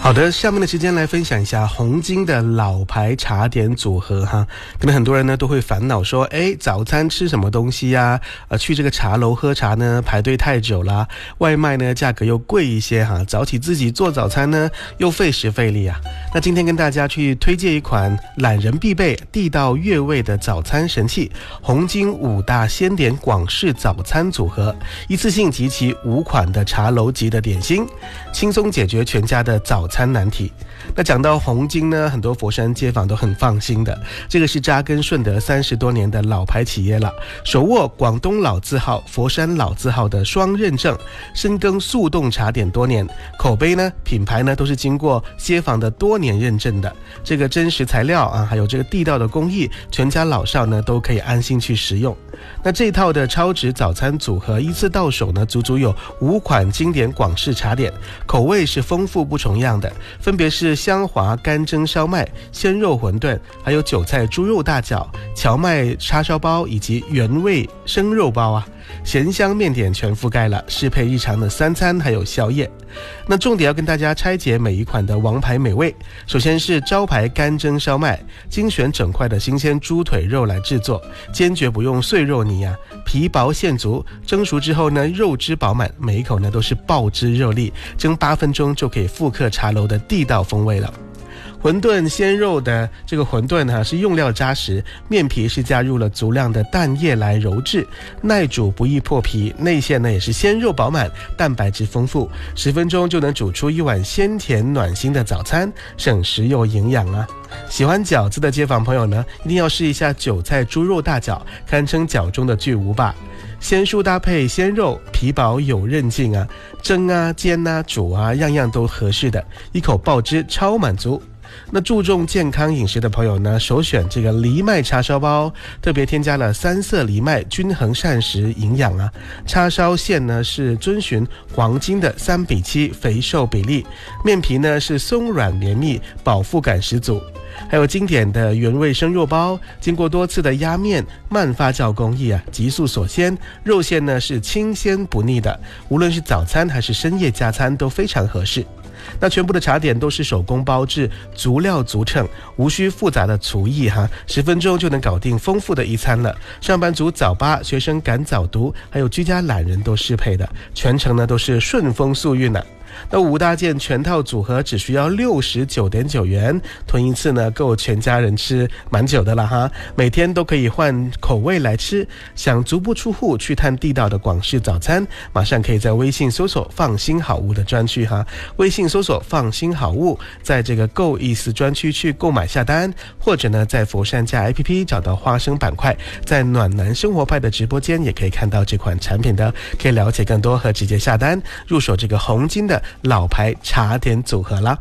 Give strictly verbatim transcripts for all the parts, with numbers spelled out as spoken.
好的，下面的时间来分享一下红金的老牌茶点组合哈。可能很多人呢都会烦恼说，诶，早餐吃什么东西呀？呃，去这个茶楼喝茶呢排队太久啦，外卖呢价格又贵一些哈，早起自己做早餐呢又费时费力啊。那今天跟大家去推荐一款懒人必备、地道越味的早餐神器——红金五大鲜点广式早餐组合，一次性集齐五款的茶楼级的点心，轻松解决全家的早餐难题。那讲到红金呢，很多佛山街坊都很放心的，这个是扎根顺德三十多年的老牌企业了，手握广东老字号、佛山老字号的双认证，深耕速冻茶点多年，口碑呢、品牌呢都是经过街坊的多年认证的。这个真实材料啊，还有这个地道的工艺，全家老少呢都可以安心去食用。那这套的超值早餐组合一次到手呢，足足有五款经典广式茶点，口味是丰富不重样的，分别是香滑干蒸烧麦、鲜肉馄饨，还有韭菜猪肉大饺、荞麦叉烧包以及原味生肉包啊，咸香面点全覆盖了，适配日常的三餐还有宵夜。那重点要跟大家拆解每一款的王牌美味。首先是招牌干蒸烧麦，精选整块的新鲜猪腿肉来制作，坚决不用碎肉泥啊，皮薄馅足，蒸熟之后呢，肉汁饱满，每一口呢都是爆汁热力，蒸八分钟就可以复刻茶楼的地道风味了。馄饨鲜肉的这个馄饨哈、啊、是用料扎实，面皮是加入了足量的蛋液来揉制，耐煮不易破皮，内馅呢也是鲜肉饱满，蛋白质丰富，十分钟就能煮出一碗鲜甜暖心的早餐，省时又营养啊。喜欢饺子的街坊朋友呢，一定要试一下韭菜猪肉大饺，堪称饺中的巨无霸。鲜蔬搭配鲜肉，皮薄有韧劲啊，蒸啊煎啊煮啊，样样都合适的，一口爆汁超满足。那注重健康饮食的朋友呢，首选这个藜麦叉烧包，特别添加了三色藜麦，均衡膳食营养啊。叉烧馅呢是遵循黄金的三比七肥瘦比例，面皮呢是松软绵密，饱腹感十足。还有经典的原味生肉包，经过多次的压面慢发酵工艺啊，急速锁鲜，肉馅呢是清鲜不腻的，无论是早餐还是深夜加餐都非常合适。那全部的茶点都是手工包制，足料足称，无需复杂的厨艺哈，十分钟就能搞定丰富的一餐了。上班族早八，学生赶早读，还有居家懒人都适配的，全程呢都是顺风速运啊。那五大件全套组合只需要六十九点九元，囤一次呢够全家人吃蛮久的了哈。每天都可以换口味来吃，想足不出户去探地道的广式早餐，马上可以在微信搜索放心好物的专区哈，微信搜索放心好物，在这个够意思专区去购买下单，或者呢在佛山家 A P P 找到花生板块，在暖男生活派的直播间也可以看到这款产品的，可以了解更多和直接下單入手這個紅金的老牌茶點組合啦。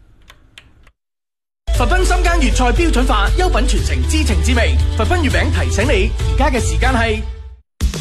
佛賓深耕粵菜標準化，優品傳承知情知味。佛賓月餅提醒你，而家嘅時間係